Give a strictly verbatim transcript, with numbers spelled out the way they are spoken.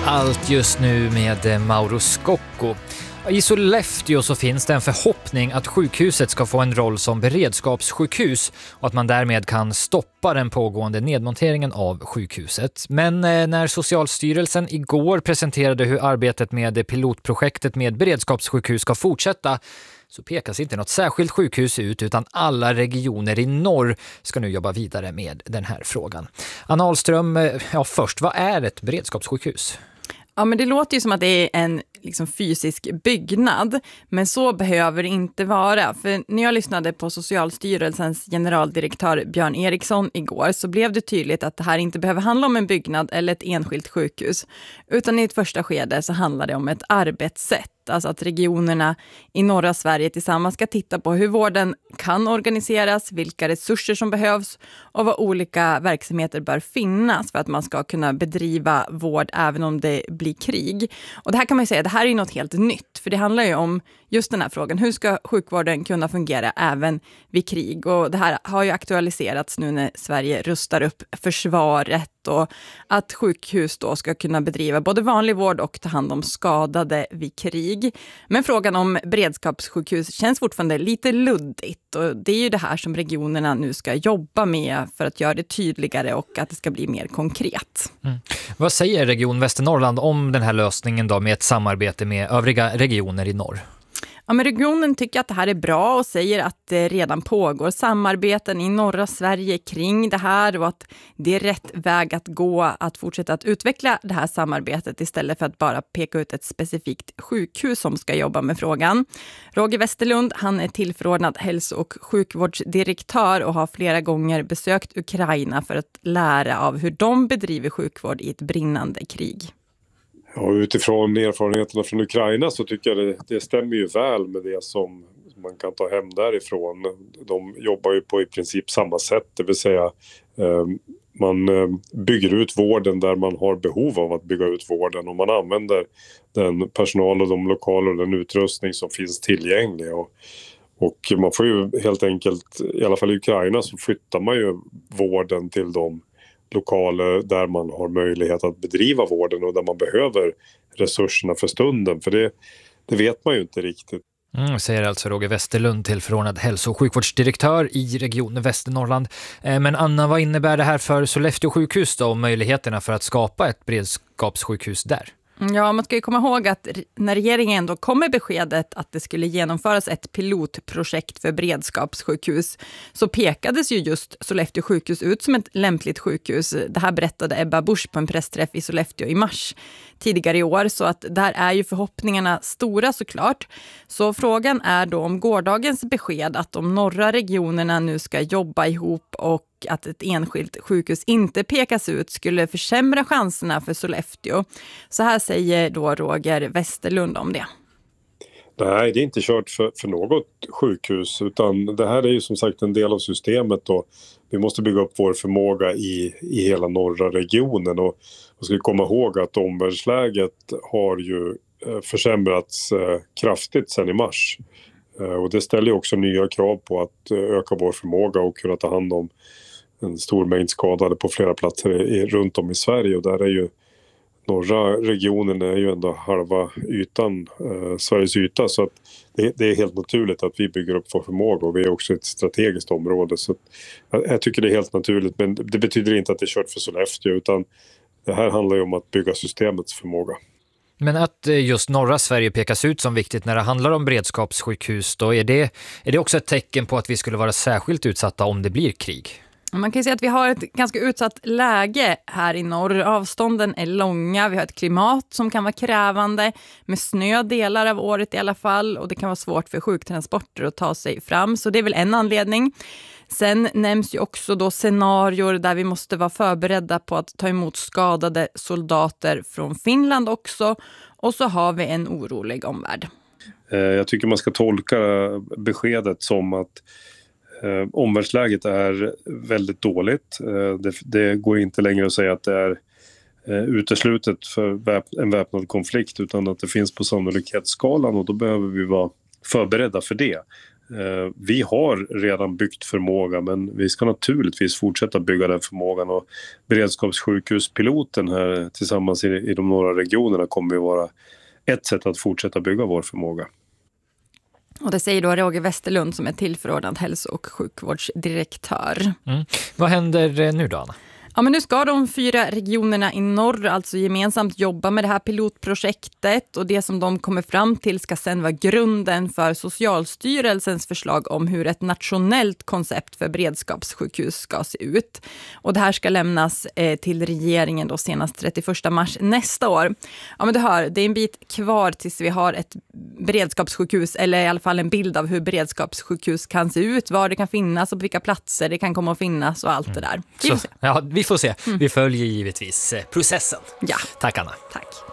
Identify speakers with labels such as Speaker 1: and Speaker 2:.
Speaker 1: Allt just nu med Mauro Scocco. I Sollefteå så finns det en förhoppning att sjukhuset ska få en roll som beredskapssjukhus och att man därmed kan stoppa den pågående nedmonteringen av sjukhuset. Men när Socialstyrelsen igår presenterade hur arbetet med pilotprojektet med beredskapssjukhus ska fortsätta så pekas inte något särskilt sjukhus ut utan alla regioner i norr ska nu jobba vidare med den här frågan. Anna Ahlström, ja först, vad är ett beredskapssjukhus?
Speaker 2: Ja, men det låter ju som att det är en liksom fysisk byggnad, men så behöver det inte vara. För när jag lyssnade på Socialstyrelsens generaldirektör Björn Eriksson igår så blev det tydligt att det här inte behöver handla om en byggnad eller ett enskilt sjukhus, utan i ett första skede så handlar det om ett arbetssätt. Alltså att regionerna i norra Sverige tillsammans ska titta på hur vården kan organiseras, vilka resurser som behövs och vad olika verksamheter bör finnas för att man ska kunna bedriva vård även om det blir krig. Och det här kan man ju säga, det här är ju något helt nytt, för det handlar ju om just den här frågan. Hur ska sjukvården kunna fungera även vid krig? Och det här har ju aktualiserats nu när Sverige rustar upp försvaret och att sjukhus då ska kunna bedriva både vanlig vård och ta hand om skadade vid krig. Men frågan om beredskapssjukhus känns fortfarande lite luddigt och det är ju det här som regionerna nu ska jobba med för att göra det tydligare och att det ska bli mer konkret.
Speaker 1: Mm. Vad säger Region Västernorrland om den här lösningen då med ett samarbete med övriga regioner i norr?
Speaker 2: Ja, men regionen tycker att det här är bra och säger att det redan pågår samarbeten i norra Sverige kring det här och att det är rätt väg att gå att fortsätta att utveckla det här samarbetet istället för att bara peka ut ett specifikt sjukhus som ska jobba med frågan. Roger Westerlund, han är tillförordnad hälso- och sjukvårdsdirektör och har flera gånger besökt Ukraina för att lära av hur de bedriver sjukvård i ett brinnande krig.
Speaker 3: Ja, utifrån erfarenheterna från Ukraina så tycker jag det, det stämmer ju väl med det som man kan ta hem därifrån. De jobbar ju på i princip samma sätt, det vill säga eh, man eh, bygger ut vården där man har behov av att bygga ut vården och man använder den personal och de lokaler och den utrustning som finns tillgänglig. Och, och man får ju helt enkelt, i alla fall i Ukraina så flyttar man ju vården till de lokaler där man har möjlighet att bedriva vården och där man behöver resurserna för stunden. För det, det vet man ju inte riktigt.
Speaker 1: Mm, säger alltså Roger Westerlund, tillförordnad hälso- och sjukvårdsdirektör i Region Västernorrland. Eh, men Anna, vad innebär det här för Sollefteå sjukhus då och möjligheterna för att skapa ett beredskapssjukhus där?
Speaker 2: Ja, man ska ju komma ihåg att när regeringen ändå kom med beskedet att det skulle genomföras ett pilotprojekt för beredskapssjukhus så pekades ju just Sollefteå sjukhus ut som ett lämpligt sjukhus. Det här berättade Ebba Busch på en pressträff i Sollefteå i mars tidigare i år, så att där är ju förhoppningarna stora såklart. Så frågan är då om gårdagens besked att de norra regionerna nu ska jobba ihop och att ett enskilt sjukhus inte pekas ut skulle försämra chanserna för Sollefteå. Så här säger då Roger Westerlund om det.
Speaker 3: Nej, det är inte kört för, för något sjukhus utan det här är ju som sagt en del av systemet och vi måste bygga upp vår förmåga i, i hela norra regionen och man ska komma ihåg att omvärldsläget har ju försämrats kraftigt sedan i mars och det ställer ju också nya krav på att öka vår förmåga och kunna ta hand om en stor mängd skadade på flera platser i, runt om i Sverige och där är ju norra regionen är ju ändå halva ytan, eh, Sveriges yta så att det, det är helt naturligt att vi bygger upp vår förmåga och vi är också ett strategiskt område så att, jag, jag tycker det är helt naturligt men det betyder inte att det är kört för Sollefteå utan det här handlar ju om att bygga systemets förmåga.
Speaker 1: Men att just norra Sverige pekas ut som viktigt när det handlar om beredskapssjukhus då är det, är det också ett tecken på att vi skulle vara särskilt utsatta om det blir krig?
Speaker 2: Man kan ju säga att vi har ett ganska utsatt läge här i norr. Avstånden är långa, vi har ett klimat som kan vara krävande med snö delar av året i alla fall och det kan vara svårt för sjuktransporter att ta sig fram så det är väl en anledning. Sen nämns ju också då scenarier där vi måste vara förberedda på att ta emot skadade soldater från Finland också och så har vi en orolig omvärld.
Speaker 3: Jag tycker man ska tolka beskedet som att Eh, omvärldsläget är väldigt dåligt. Eh, det, det går inte längre att säga att det är eh, uteslutet för väp- en väpnad konflikt utan att det finns på sannolikhetsskalan och då behöver vi vara förberedda för det. Eh, vi har redan byggt förmåga, men vi ska naturligtvis fortsätta bygga den förmågan, och beredskapssjukhuspiloten här tillsammans i, i de norra regionerna kommer ju vara ett sätt att fortsätta bygga vår förmåga.
Speaker 2: Och det säger då Roger Westerlund som är tillförordnad hälso- och sjukvårdsdirektör.
Speaker 1: Mm. Vad händer nu då, Anna?
Speaker 2: Ja, men nu ska de fyra regionerna i norr alltså gemensamt jobba med det här pilotprojektet, och det som de kommer fram till ska sedan vara grunden för Socialstyrelsens förslag om hur ett nationellt koncept för beredskapssjukhus ska se ut. Och det här ska lämnas eh, till regeringen då senast trettioförsta mars nästa år. Ja, men du hör, det är en bit kvar tills vi har ett beredskapssjukhus, eller i alla fall en bild av hur beredskapssjukhus kan se ut, var det kan finnas och på vilka platser det kan komma att finnas och allt det där.
Speaker 1: Så, ja, vi får se. Mm. Vi följer givetvis processen.
Speaker 2: Ja.
Speaker 1: Tack, Anna.
Speaker 2: Tack.